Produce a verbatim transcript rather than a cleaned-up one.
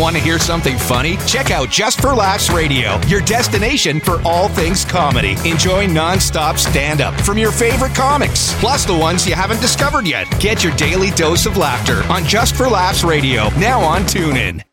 Want to hear something funny? Check out Just for Laughs Radio, your destination for all things comedy. Enjoy non-stop stand-up from your favorite comics, plus the ones you haven't discovered yet. Get your daily dose of laughter on Just for Laughs Radio, now on TuneIn.